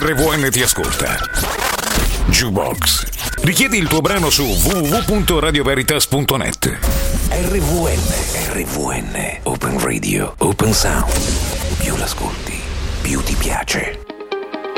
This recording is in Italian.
RVN ti ascolta. Jukebox. Richiedi il tuo brano su www.radioveritas.net. RVN, Open Radio, Open Sound. Più l'ascolti, più ti piace.